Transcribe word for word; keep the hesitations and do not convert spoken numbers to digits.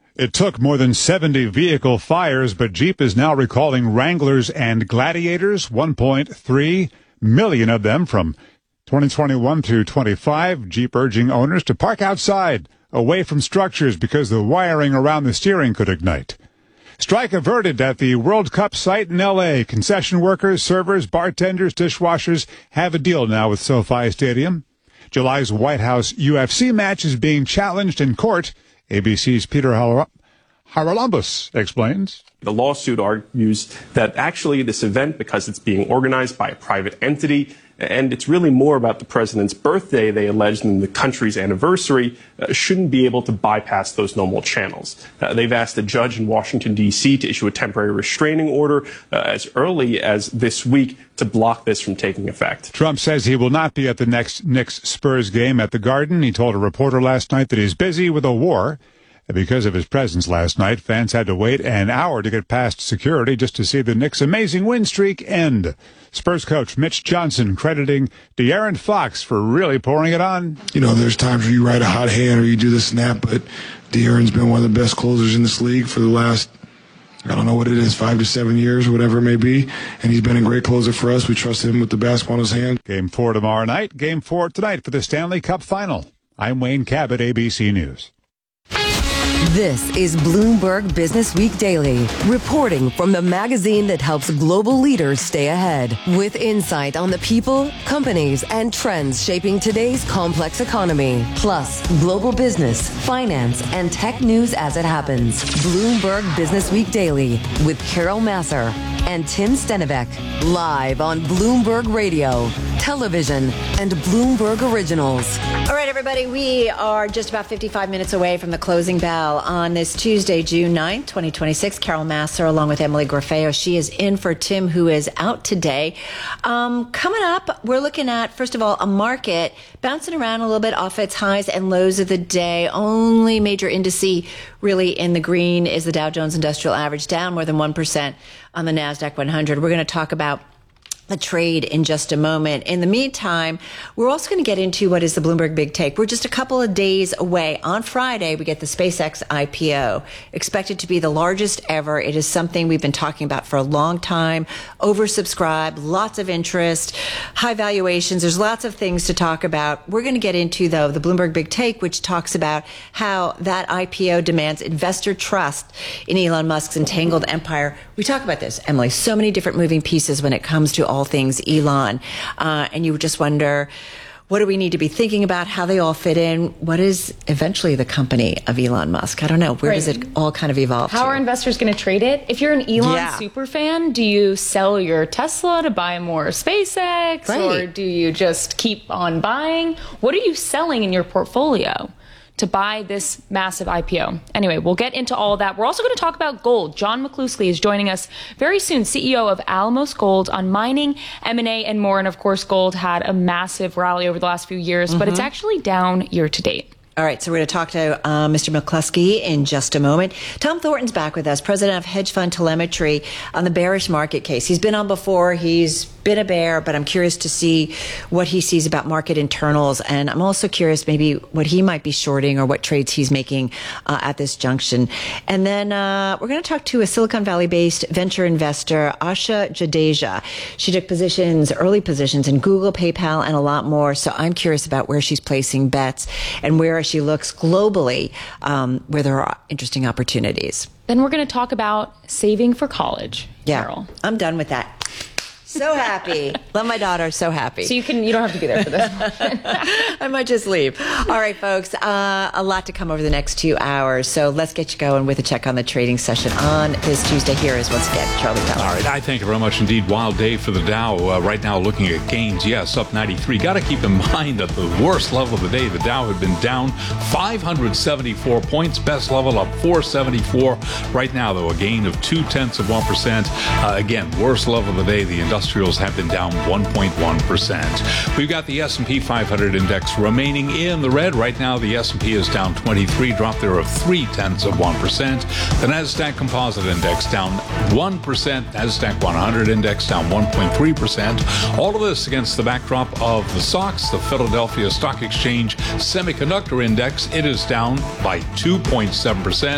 It took more than seventy vehicle fires, but Jeep is now recalling Wranglers and Gladiators, one point three million of them from twenty twenty-one through twenty-five. Jeep urging owners to park outside, away from structures, because the wiring around the steering could ignite. Strike averted at the World Cup site in L A. Concession workers, servers, bartenders, dishwashers have a deal now with SoFi Stadium. July's White House U F C match is being challenged in court. A B C's Peter Haralambous explains. The lawsuit argues that actually this event, because it's being organized by a private entity, and it's really more about the president's birthday, they allege, than the country's anniversary, uh, shouldn't be able to bypass those normal channels. Uh, they've asked a judge in Washington, D C to issue a temporary restraining order uh, as early as this week to block this from taking effect. Trump says he will not be at the next Knicks-Spurs game at the Garden. He told a reporter last night that he's busy with a war. Because of his presence last night, fans had to wait an hour to get past security just to see the Knicks' amazing win streak end. Spurs coach Mitch Johnson crediting De'Aaron Fox for really pouring it on. You know, there's times where you ride a hot hand or you do the snap, but De'Aaron's been one of the best closers in this league for the last, I don't know what it is, five to seven years, whatever it may be. And he's been a great closer for us. We trust him with the basketball in his hand. Game four tomorrow night. Game four tonight for the Stanley Cup Final. I'm Wayne Cabot, A B C News. This is Bloomberg Business Week Daily, reporting from the magazine that helps global leaders stay ahead, with insight on the people, companies, and trends shaping today's complex economy, plus global business, finance, and tech news as it happens. Bloomberg Business Week Daily with Carol Massar and Tim Stenivek, live on Bloomberg Radio, television, and Bloomberg Originals. All right, everybody, we are just about fifty-five minutes away from the closing bell on this Tuesday, June ninth, twenty twenty-six. Carol Massar along with Emily Grafeo. She is in for Tim, who is out today. Um, coming up, we're looking at, first of all, a market bouncing around a little bit off its highs and lows of the day. Only major indice really in the green is the Dow Jones Industrial Average, down more than one percent on the NASDAQ one hundred. We're going to talk about the trade in just a moment. In the meantime, we're also going to get into what is the Bloomberg Big Take. We're just a couple of days away. On Friday, we get the SpaceX I P O, expected to be the largest ever. It is something we've been talking about for a long time, oversubscribed, lots of interest, high valuations. There's lots of things to talk about. We're going to get into, though, the Bloomberg Big Take, which talks about how that I P O demands investor trust in Elon Musk's entangled empire. We talk about this, Emily, so many different moving pieces when it comes to all things Elon. Uh, and you just wonder, what do we need to be thinking about, how they all fit in? What is eventually the company of Elon Musk? I don't know. Where right. does it all kind of evolve How to? are investors going to trade it? If you're an Elon yeah. super fan, do you sell your Tesla to buy more SpaceX? Right. Or do you just keep on buying? What are you selling in your portfolio to buy this massive I P O? Anyway, we'll get into all of that. We're also going to talk about gold. John McCluskey is joining us very soon, C E O of Alamos Gold, on mining, M and A, and more. And of course, gold had a massive rally over the last few years, mm-hmm. but it's actually down year to date. All right, so we're going to talk to uh, Mister McCluskey in just a moment. Tom Thornton's back with us, president of Hedge Fund Telemetry, on the bearish market case. He's been on before. He's been a bear, but I'm curious to see what he sees about market internals. And I'm also curious maybe what he might be shorting or what trades he's making uh, at this junction. And then uh, we're going to talk to a Silicon Valley-based venture investor, Asha Jadeja. She took positions, early positions in Google, PayPal, and a lot more. So I'm curious about where she's placing bets and where she looks globally, um, where there are interesting opportunities. Then we're going to talk about saving for college. Yeah, Carol. I'm done with that. So happy. Love my daughter. So happy. So you can, you don't have to be there for this. I might just leave. All right, folks. Uh, a lot to come over the next two hours. So let's get you going with a check on the trading session on this Tuesday. Here is once again Charlie Pellet. All right. I thank you very much indeed. Wild day for the Dow. Uh, right now looking at gains. Yes, up ninety-three. Got to keep in mind at the worst level of the day, the Dow had been down five hundred seventy-four points. Best level up four seventy-four. Right now, though, a gain of two tenths of one percent. Uh, again, worst level of the day. The industrial Industrials have been down one point one percent. We've got the S and P five hundred index remaining in the red. Right now, the S and P is down twenty-three, drop there of three tenths of one percent. The Nasdaq Composite Index down one percent. Nasdaq one hundred Index down one point three percent. All of this against the backdrop of the S O X, the Philadelphia Stock Exchange Semiconductor Index. It is down by two point seven percent.